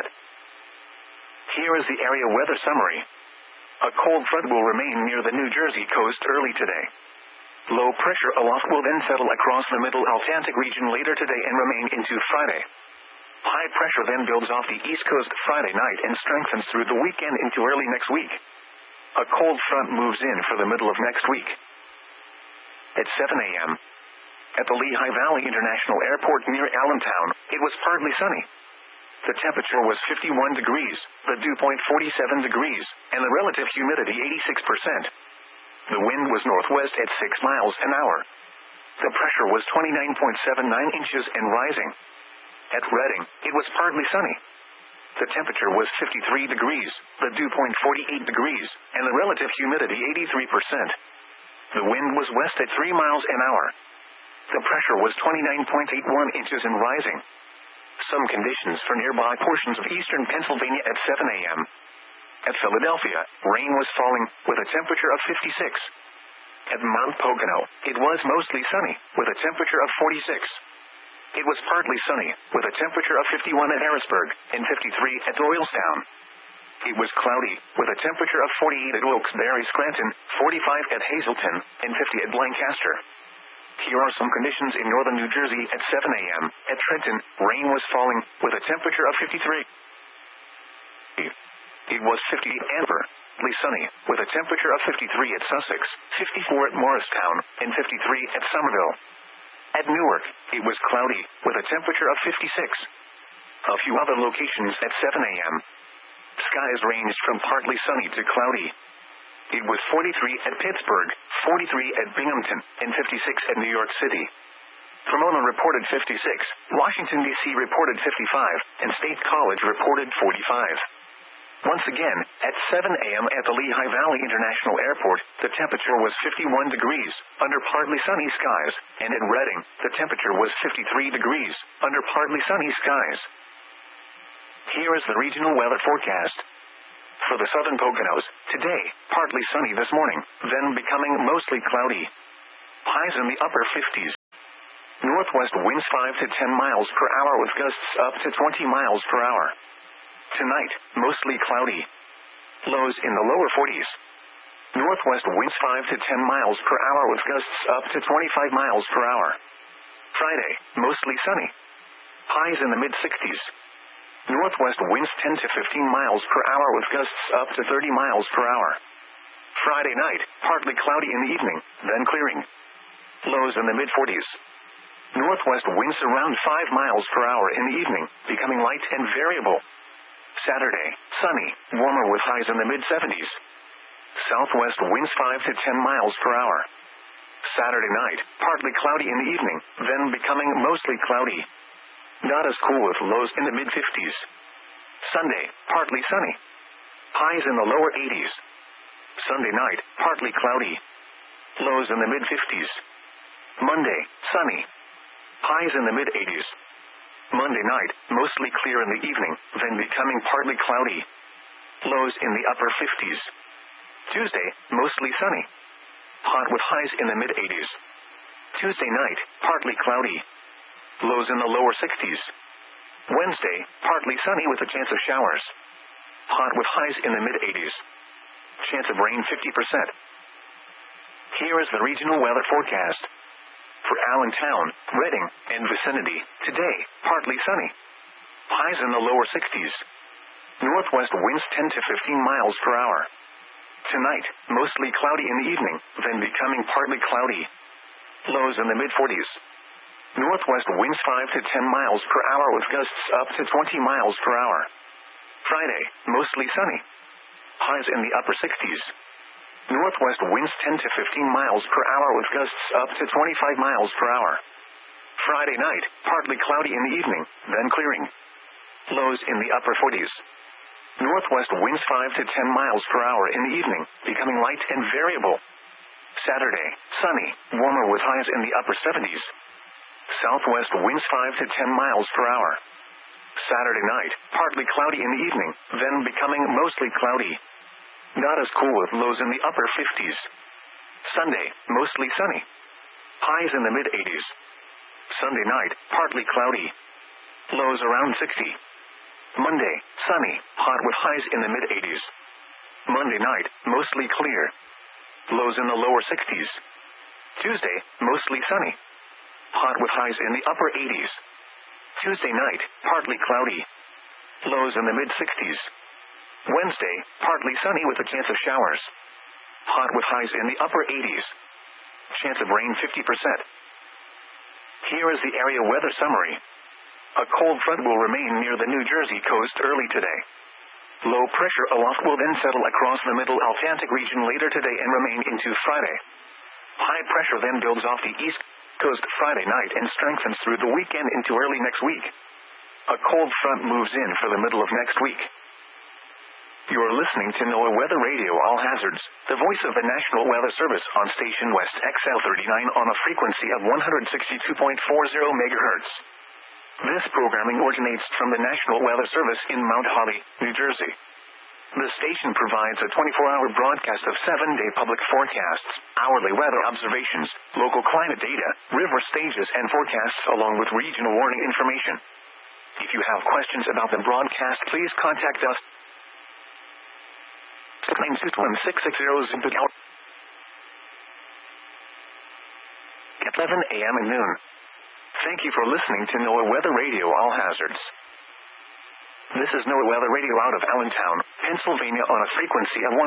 Here is the area weather summary. A cold front will remain near the New Jersey coast early today. Low pressure aloft will then settle across the middle Atlantic region later today and remain into Friday. High pressure then builds off the East Coast Friday night and strengthens through the weekend into early next week. A cold front moves in for the middle of next week. At 7 a.m. at the Lehigh Valley International Airport near Allentown, it was partly sunny. The temperature was 51 degrees, the dew point 47 degrees, and the relative humidity 86%. The wind was northwest at 6 miles an hour. The pressure was 29.79 inches and rising. At Reading, it was partly sunny. The temperature was 53 degrees, the dew point 48 degrees, and the relative humidity 83%. The wind was west at 3 miles an hour. The pressure was 29.81 inches and rising. Some conditions for nearby portions of eastern Pennsylvania at 7 a.m. At Philadelphia, rain was falling, with a temperature of 56. At Mount Pocono, it was mostly sunny, with a temperature of 46. It was partly sunny, with a temperature of 51 at Harrisburg, and 53 at Doylestown. It was cloudy, with a temperature of 48 at Wilkes-Barre Scranton, 45 at Hazleton, and 50 at Lancaster. Here are some conditions in northern New Jersey at 7 a.m. At Trenton, rain was falling, with a temperature of 53. It was 50 at Andover, sunny, with a temperature of 53 at Sussex, 54 at Morristown, and 53 at Somerville. At Newark, it was cloudy, with a temperature of 56. A few other locations at 7 a.m. Skies ranged from partly sunny to cloudy. It was 43 at Pittsburgh, 43 at Binghamton, and 56 at New York City. Pomona reported 56, Washington, D.C. reported 55, and State College reported 45. Once again, at 7 a.m. at the Lehigh Valley International Airport, the temperature was 51 degrees, under partly sunny skies, and at Reading, the temperature was 53 degrees, under partly sunny skies. Here is the regional weather forecast. For the southern Poconos, today, partly sunny this morning, then becoming mostly cloudy. Highs in the upper 50s. Northwest winds 5 to 10 miles per hour with gusts up to 20 miles per hour. Tonight, mostly cloudy. Lows in the lower 40s. Northwest winds 5 to 10 miles per hour with gusts up to 25 miles per hour. Friday, mostly sunny. Highs in the mid-60s. Northwest winds 10 to 15 miles per hour with gusts up to 30 miles per hour. Friday night, partly cloudy in the evening, then clearing. Lows in the mid-40s. Northwest winds around 5 miles per hour in the evening, becoming light and variable. Saturday, sunny, warmer with highs in the mid-70s. Southwest winds 5 to 10 miles per hour. Saturday night, partly cloudy in the evening, then becoming mostly cloudy. Not as cool with lows in the mid-50s. Sunday, partly sunny. Highs in the lower 80s. Sunday night, partly cloudy. Lows in the mid-50s. Monday, sunny. Highs in the mid-80s. Monday night, mostly clear in the evening, then becoming partly cloudy. Lows in the upper 50s. Tuesday, mostly sunny. Hot with highs in the mid-80s. Tuesday night, partly cloudy. Lows in the lower 60s. Wednesday, partly sunny with a chance of showers. Hot with highs in the mid-80s. Chance of rain 50%. Here is the regional weather forecast. For Allentown, Reading, and vicinity, today, partly sunny. Highs in the lower 60s. Northwest winds 10 to 15 miles per hour. Tonight, mostly cloudy in the evening, then becoming partly cloudy. Lows in the mid-40s. Northwest winds 5 to 10 miles per hour with gusts up to 20 miles per hour. Friday, mostly sunny. Highs in the upper 60s. Northwest winds 10 to 15 miles per hour with gusts up to 25 miles per hour. Friday night, partly cloudy in the evening, then clearing. Lows in the upper 40s. Northwest winds 5 to 10 miles per hour in the evening, becoming light and variable. Saturday, sunny, warmer with highs in the upper 70s. Southwest winds 5 to 10 miles per hour. Saturday night, partly cloudy in the evening, then becoming mostly cloudy. Not as cool with lows in the upper 50s. Sunday, mostly sunny. Highs in the mid-80s. Sunday night, partly cloudy. Lows around 60. Monday, sunny, hot with highs in the mid-80s. Monday night, mostly clear. Lows in the lower 60s. Tuesday, mostly sunny. Hot with highs in the upper 80s. Tuesday night, partly cloudy. Lows in the mid-60s. Wednesday, partly sunny with a chance of showers. Hot with highs in the upper 80s. Chance of rain 50%. Here is the area weather summary. A cold front will remain near the New Jersey coast early today. Low pressure aloft will then settle across the middle Atlantic region later today and remain into Friday. High pressure then builds off the east coast Friday night and strengthens through the weekend into early next week. A cold front moves in for the middle of next week. You are listening to NOAA Weather Radio All Hazards, the voice of the National Weather Service on Station West XL39 on a frequency of 162.40 MHz. This programming originates from the National Weather Service in Mount Holly, New Jersey. The station provides a 24-hour broadcast of 7-day public forecasts, hourly weather observations, local climate data, river stages and forecasts along with regional warning information. If you have questions about the broadcast, please contact us. 660 at 11 a.m. and noon. Thank you for listening to NOAA Weather Radio All Hazards. This is NOAA Weather Radio out of Allentown, Pennsylvania on a frequency of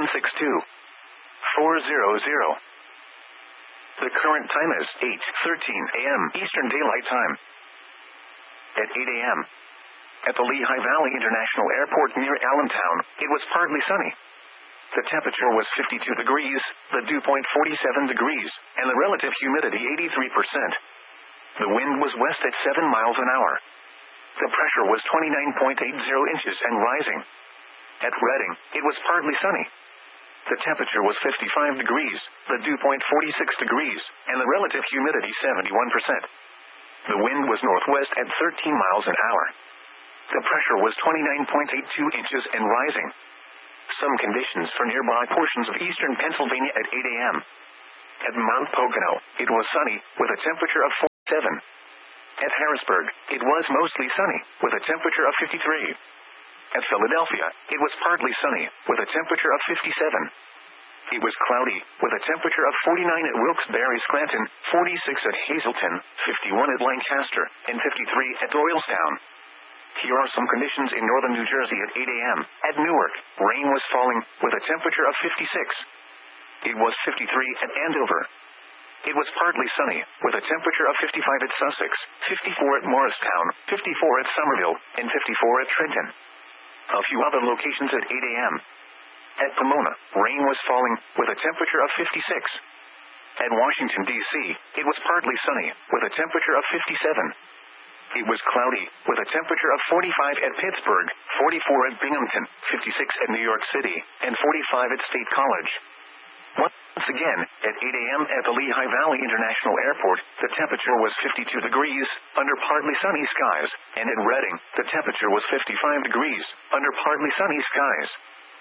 162.400. The current time is 8:13 a.m. Eastern Daylight Time. At 8 a.m. at the Lehigh Valley International Airport near Allentown, it was partly sunny. The temperature was 52 degrees, the dew point 47 degrees, and the relative humidity 83%. The wind was west at 7 miles an hour. The pressure was 29.80 inches and rising. At Reading, it was partly sunny. The temperature was 55 degrees, the dew point 46 degrees, and the relative humidity 71%. The wind was northwest at 13 miles an hour. The pressure was 29.82 inches and rising. Some conditions for nearby portions of eastern Pennsylvania at 8 a.m. At Mount Pocono, it was sunny, with a temperature of At Harrisburg, it was mostly sunny, with a temperature of 53. At Philadelphia, it was partly sunny, with a temperature of 57. It was cloudy, with a temperature of 49 at Wilkes-Barre Scranton, 46 at Hazleton, 51 at Lancaster, and 53 at Doylestown. Here are some conditions in northern New Jersey at 8 a.m. At Newark, rain was falling, with a temperature of 56. It was 53 at Andover. It was partly sunny, with a temperature of 55 at Sussex, 54 at Morristown, 54 at Somerville, and 54 at Trenton. A few other locations at 8 a.m. At Pomona, rain was falling, with a temperature of 56. At Washington, D.C., it was partly sunny, with a temperature of 57. It was cloudy, with a temperature of 45 at Pittsburgh, 44 at Binghamton, 56 at New York City, and 45 at State College. Once again, at 8 a.m. at the Lehigh Valley International Airport, the temperature was 52 degrees, under partly sunny skies, and at Reading, the temperature was 55 degrees, under partly sunny skies.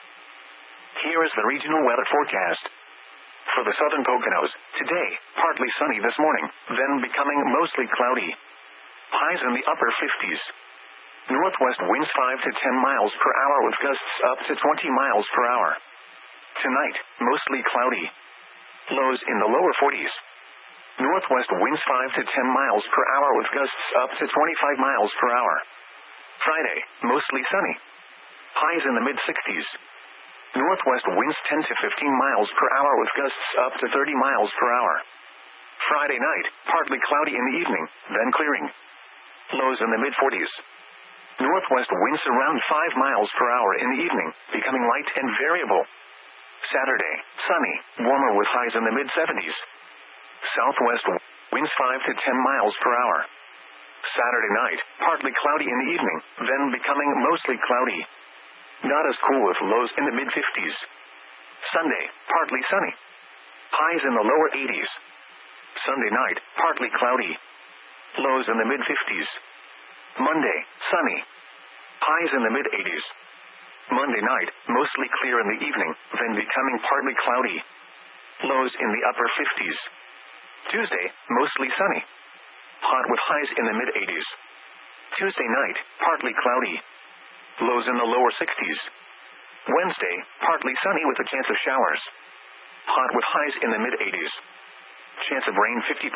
Here is the regional weather forecast. For the southern Poconos, today, partly sunny this morning, then becoming mostly cloudy. Highs in the upper 50s. Northwest winds 5 to 10 miles per hour with gusts up to 20 miles per hour. Tonight, mostly cloudy. Lows in the lower 40s. Northwest winds 5 to 10 miles per hour with gusts up to 25 miles per hour. Friday, mostly sunny. Highs in the mid-60s. Northwest winds 10 to 15 miles per hour with gusts up to 30 miles per hour. Friday night, partly cloudy in the evening, then clearing. Lows in the mid-40s. Northwest winds around 5 miles per hour in the evening, becoming light and variable. Saturday, sunny, warmer with highs in the mid-70s. Southwest winds 5 to 10 miles per hour. Saturday night, partly cloudy in the evening, then becoming mostly cloudy. Not as cool with lows in the mid-50s. Sunday, partly sunny. Highs in the lower 80s. Sunday night, partly cloudy. Lows in the mid-50s. Monday, sunny. Highs in the mid-80s. Monday night, mostly clear in the evening, then becoming partly cloudy. Lows in the upper 50s. Tuesday, mostly sunny. Hot with highs in the mid-80s. Tuesday night, partly cloudy. Lows in the lower 60s. Wednesday, partly sunny with a chance of showers. Hot with highs in the mid-80s. Chance of rain 50%.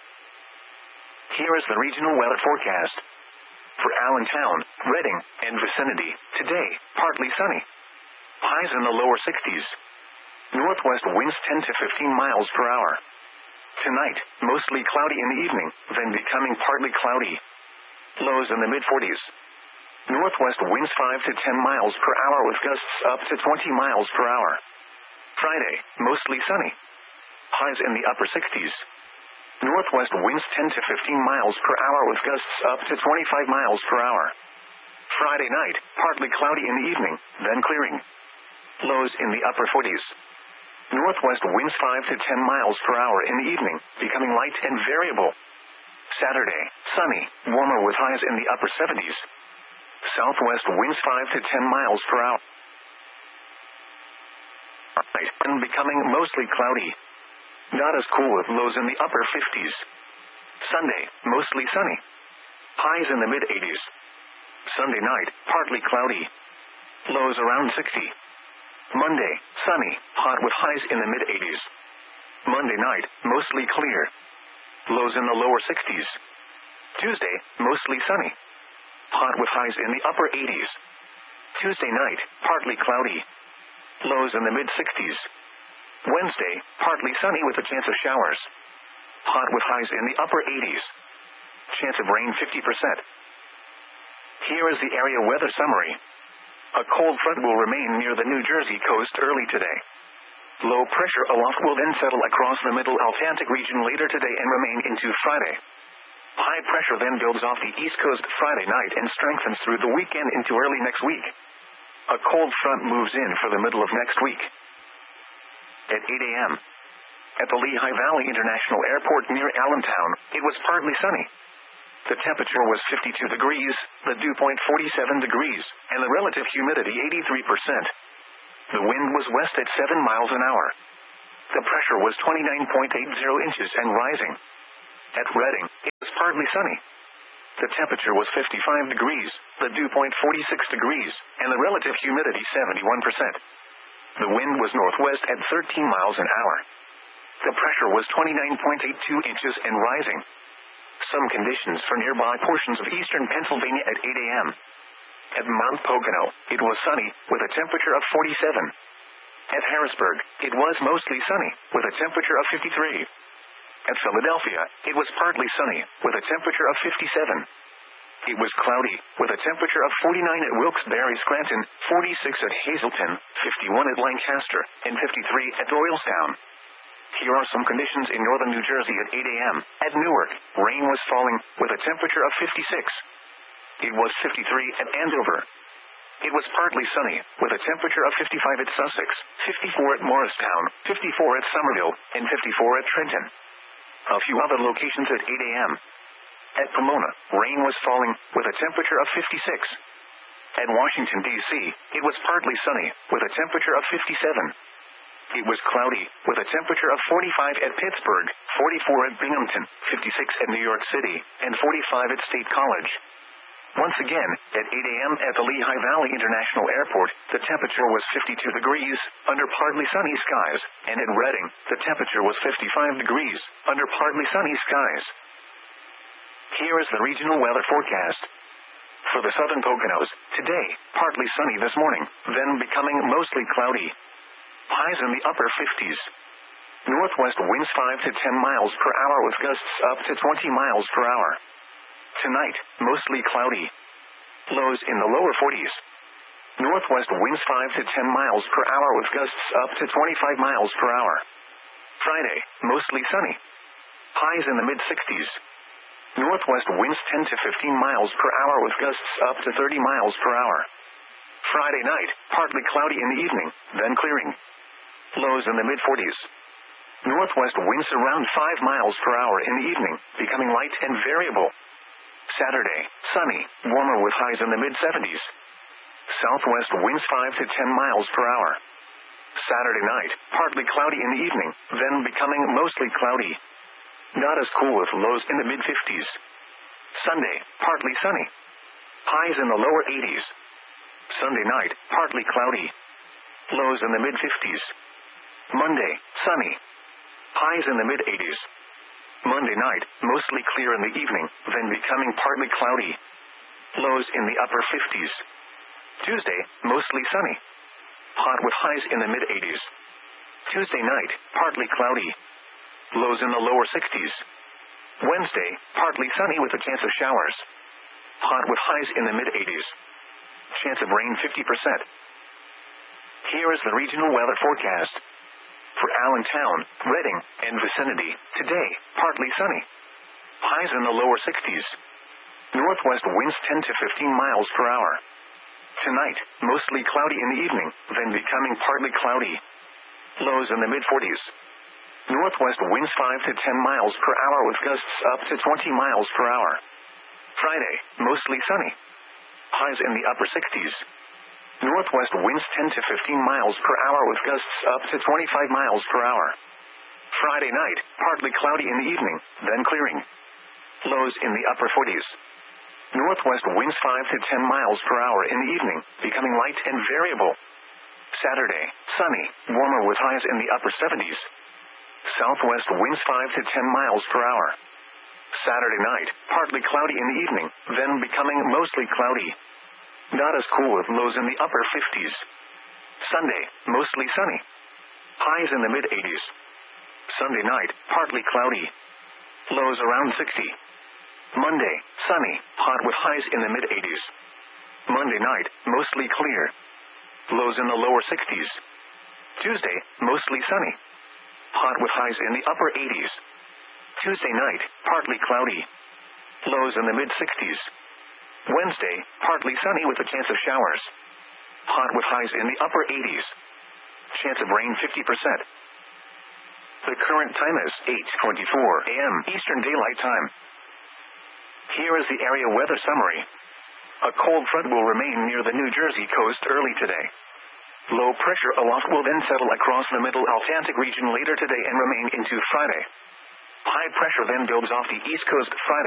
Here is the regional weather forecast. For Allentown, Reading, and vicinity, today, partly sunny. Highs in the lower 60s. Northwest winds 10 to 15 miles per hour. Tonight, mostly cloudy in the evening, then becoming partly cloudy. Lows in the mid-40s. Northwest winds 5 to 10 miles per hour with gusts up to 20 miles per hour. Friday, mostly sunny. Highs in the upper 60s. Northwest winds 10 to 15 miles per hour with gusts up to 25 miles per hour. Friday night, partly cloudy in the evening, then clearing. Lows in the upper 40s. Northwest winds 5 to 10 miles per hour in the evening, becoming light and variable. Saturday, sunny, warmer with highs in the upper 70s. Southwest winds 5 to 10 miles per hour. And becoming mostly cloudy. Not as cool with lows in the upper 50s. Sunday, mostly sunny. Highs in the mid-80s. Sunday night, partly cloudy. Lows around 60. Monday, sunny, hot with highs in the mid-80s. Monday night, mostly clear. Lows in the lower 60s. Tuesday, mostly sunny. Hot with highs in the upper 80s. Tuesday night, partly cloudy. Lows in the mid-60s. Wednesday, partly sunny with a chance of showers. Hot with highs in the upper 80s. Chance of rain 50%. Here is the area weather summary. A cold front will remain near the New Jersey coast early today. Low pressure aloft will then settle across the middle Atlantic region later today and remain into Friday. High pressure then builds off the East Coast Friday night and strengthens through the weekend into early next week. A cold front moves in for the middle of next week. At 8 a.m. At the Lehigh Valley International Airport near Allentown, it was partly sunny. The temperature was 52 degrees, the dew point 47 degrees, and the relative humidity 83%. The wind was west at 7 miles an hour. The pressure was 29.80 inches and rising. At Redding, it was partly sunny. The temperature was 55 degrees, the dew point 46 degrees, and the relative humidity 71%. The wind was northwest at 13 miles an hour. The pressure was 29.82 inches and rising. Some conditions for nearby portions of eastern Pennsylvania at 8 a.m. At Mount Pocono, it was sunny, with a temperature of 47. At Harrisburg, it was mostly sunny, with a temperature of 53. At Philadelphia, it was partly sunny, with a temperature of 57. It was cloudy, with a temperature of 49 at Wilkes-Barre, Scranton, 46 at Hazleton, 51 at Lancaster, and 53 at Doylestown. Here are some conditions in northern New Jersey at 8 a.m. At Newark, rain was falling, with a temperature of 56. It was 53 at Andover. It was partly sunny, with a temperature of 55 at Sussex, 54 at Morristown, 54 at Somerville, and 54 at Trenton. A few other locations at 8 a.m. At Pomona, rain was falling, with a temperature of 56. At Washington, D.C., it was partly sunny, with a temperature of 57. It was cloudy, with a temperature of 45 at Pittsburgh, 44 at Binghamton, 56 at New York City, and 45 at State College. Once again, at 8 a.m. at the Lehigh Valley International Airport, the temperature was 52 degrees, under partly sunny skies, and at Redding, the temperature was 55 degrees, under partly sunny skies. Here is the regional weather forecast. For the southern Poconos, today, partly sunny this morning, then becoming mostly cloudy. Highs in the upper 50s. Northwest winds 5 to 10 miles per hour with gusts up to 20 miles per hour. Tonight, mostly cloudy. Lows in the lower 40s. Northwest winds 5 to 10 miles per hour with gusts up to 25 miles per hour. Friday, mostly sunny. Highs in the mid-60s. Northwest winds 10 to 15 miles per hour with gusts up to 30 miles per hour. Friday night, partly cloudy in the evening, then clearing. Lows in the mid-40s. Northwest winds around 5 miles per hour in the evening, becoming light and variable. Saturday, sunny, warmer with highs in the mid-70s. Southwest winds 5 to 10 miles per hour. Saturday night, partly cloudy in the evening, then becoming mostly cloudy. Not as cool with lows in the mid-50s. Sunday, partly sunny. Highs in the lower 80s. Sunday night, partly cloudy. Lows in the mid-50s. Monday, sunny. Highs in the mid-80s. Monday night, mostly clear in the evening, then becoming partly cloudy. Lows in the upper 50s. Tuesday, mostly sunny. Hot with highs in the mid-80s. Tuesday night, partly cloudy. Lows in the lower 60s. Wednesday, partly sunny with a chance of showers. Hot with highs in the mid-80s. Chance of rain 50%. Here is the regional weather forecast. For Allentown, Redding, and vicinity, today, partly sunny. Highs in the lower 60s. Northwest winds 10 to 15 miles per hour. Tonight, mostly cloudy in the evening, then becoming partly cloudy. Lows in the mid-40s. Northwest winds 5 to 10 miles per hour with gusts up to 20 miles per hour. Friday, mostly sunny. Highs in the upper 60s. Northwest winds 10 to 15 miles per hour with gusts up to 25 miles per hour. Friday night, partly cloudy in the evening, then clearing. Lows in the upper 40s. Northwest winds 5 to 10 miles per hour in the evening, becoming light and variable. Saturday, sunny, warmer with highs in the upper 70s. Southwest winds 5 to 10 miles per hour. Saturday night, partly cloudy in the evening, then becoming mostly cloudy. Not as cool with lows in the upper 50s. Sunday, mostly sunny. Highs in the mid-80s. Sunday night, partly cloudy. Lows around 60. Monday, sunny, hot with highs in the mid-80s. Monday night, mostly clear. Lows in the lower 60s. Tuesday, mostly sunny. Hot with highs in the upper 80s. Tuesday night, partly cloudy. Lows in the mid-60s. Wednesday, partly sunny with a chance of showers. Hot with highs in the upper 80s. Chance of rain 50%. The current time is 8:24 a.m. Eastern Daylight Time. Here is the area weather summary. A cold front will remain near the New Jersey coast early today. Low pressure aloft will then settle across the middle Atlantic region later today and remain into Friday. High pressure then builds off the East Coast Friday.